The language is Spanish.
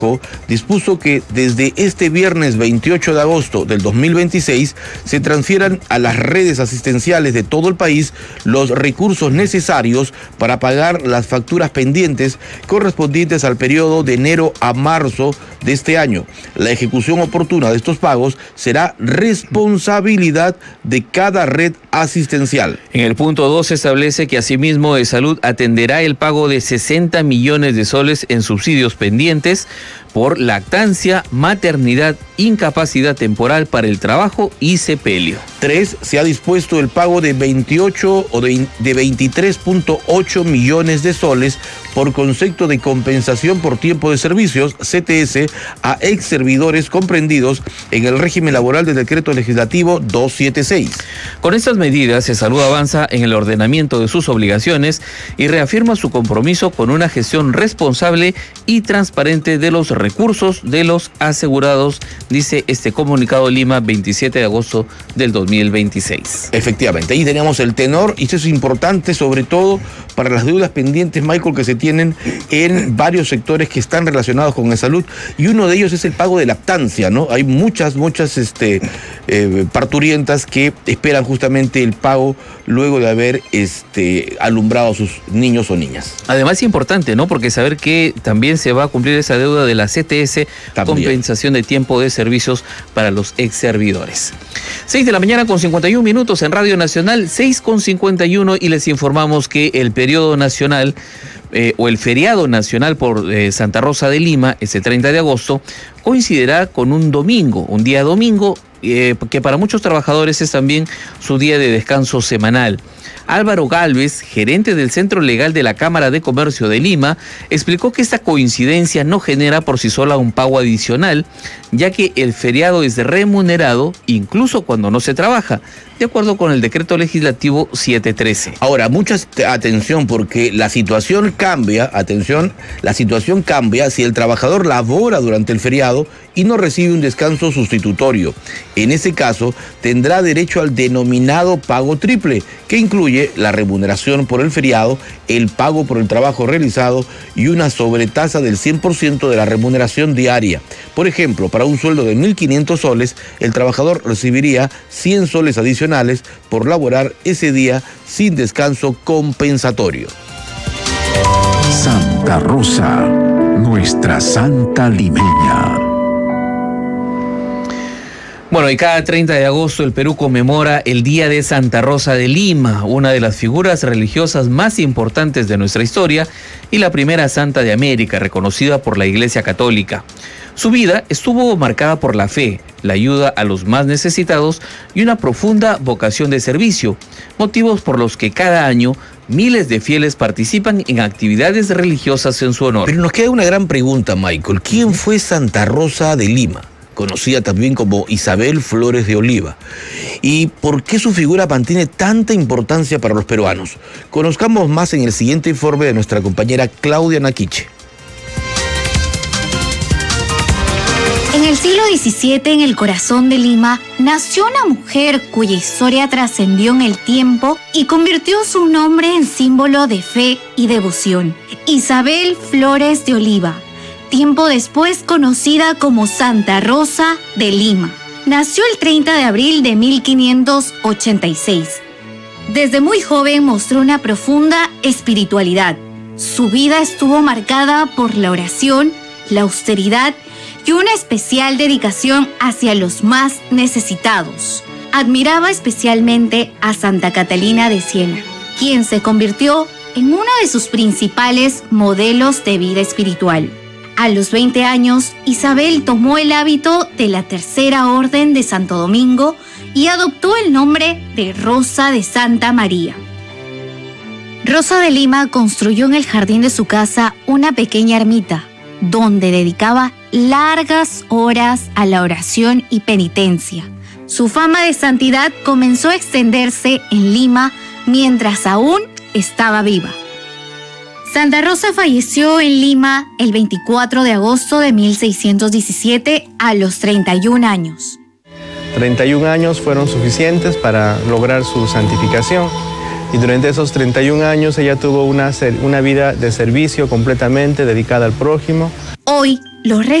dispuso que desde este viernes 28 de agosto del 2026 se transfieran a las redes asistenciales de todo el país los recursos necesarios para pagar las facturas pendientes correspondientes al periodo de enero a marzo de este año. La ejecución oportuna de estos pagos será responsabilidad de cada red asistencial. En el punto 2 se establece que asimismo de Salud atenderá el pago de 60 millones de soles en subsidios pendientes por lactancia, maternidad, incapacidad temporal para el trabajo y sepelio. 3. Se ha dispuesto el pago de 23.8 millones de soles por concepto de compensación por tiempo de servicios, CTS, a ex servidores comprendidos en el régimen laboral del decreto legislativo 276. Con estas medidas, Salud avanza en el ordenamiento de sus obligaciones y reafirma su compromiso con una gestión responsable y transparente de los recursos de los asegurados, dice este comunicado Lima 27 de agosto del 2026. Efectivamente, ahí tenemos el tenor y eso es importante sobre todo para las deudas pendientes, Michael, que se tienen en varios sectores que están relacionados con la salud y uno de ellos es el pago de lactancia, ¿no? Hay muchas parturientas que esperan justamente el pago luego de haber alumbrado a sus niños o niñas. Además es importante, ¿no? Porque saber que también se va a cumplir esa deuda de la CTS, compensación de tiempo de servicios para los ex servidores. 6 de la mañana con 51 minutos en Radio Nacional, 6 con 51 y les informamos que el periodo nacional o el feriado nacional por Santa Rosa de Lima, ese 30 de agosto, coincidirá con un domingo, un día domingo, que para muchos trabajadores es también su día de descanso semanal. Álvaro Gálvez, gerente del Centro Legal de la Cámara de Comercio de Lima, explicó que esta coincidencia no genera por sí sola un pago adicional, ya que el feriado es remunerado incluso cuando no se trabaja, de acuerdo con el decreto legislativo 713. Ahora, mucha atención porque la situación cambia, si el trabajador labora durante el feriado y no recibe un descanso sustitutorio. En ese caso, tendrá derecho al denominado pago triple, que incluye la remuneración por el feriado, el pago por el trabajo realizado y una sobretasa del 100% de la remuneración diaria. Por ejemplo, para un sueldo de 1.500 soles, el trabajador recibiría 100 soles adicionales por laborar ese día sin descanso compensatorio. Santa Rosa, nuestra santa limeña. Bueno, y cada 30 de agosto el Perú conmemora el Día de Santa Rosa de Lima, una de las figuras religiosas más importantes de nuestra historia y la primera santa de América, reconocida por la Iglesia Católica. Su vida estuvo marcada por la fe, la ayuda a los más necesitados y una profunda vocación de servicio, motivos por los que cada año miles de fieles participan en actividades religiosas en su honor. Pero nos queda una gran pregunta, Michael. ¿Quién fue Santa Rosa de Lima? Conocida también como Isabel Flores de Oliva. ¿Y por qué su figura mantiene tanta importancia para los peruanos? Conozcamos más en el siguiente informe de nuestra compañera Claudia Naquiche. En el siglo XVII, en el corazón de Lima, nació una mujer cuya historia trascendió en el tiempo y convirtió su nombre en símbolo de fe y devoción. Isabel Flores de Oliva, tiempo después conocida como Santa Rosa de Lima. Nació el 30 de abril de 1586. Desde muy joven mostró una profunda espiritualidad. Su vida estuvo marcada por la oración, la austeridad y una especial dedicación hacia los más necesitados. Admiraba especialmente a Santa Catalina de Siena, quien se convirtió en uno de sus principales modelos de vida espiritual. A los 20 años, Isabel tomó el hábito de la Tercera Orden de Santo Domingo y adoptó el nombre de Rosa de Santa María. Rosa de Lima construyó en el jardín de su casa una pequeña ermita, donde dedicaba largas horas a la oración y penitencia. Su fama de santidad comenzó a extenderse en Lima mientras aún estaba viva. Santa Rosa falleció en Lima el 24 de agosto de 1617 a los 31 años. 31 años fueron suficientes para lograr su santificación y durante esos 31 años ella tuvo una vida de servicio completamente dedicada al prójimo. Hoy, Los